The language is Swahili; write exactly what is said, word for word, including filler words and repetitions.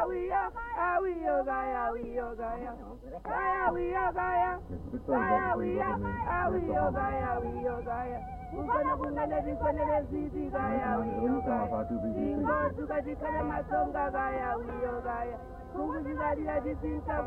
Gaya, we are, we are Gaya, we are Gaya. Gaya, we are Gaya. Gaya, we are, we are Gaya, we are Gaya. Ukona kungana dikona zidi Gaya, we are Gaya. Ingo tukajikana masonga Gaya, we are Gaya. Kungu zikadi ya disinta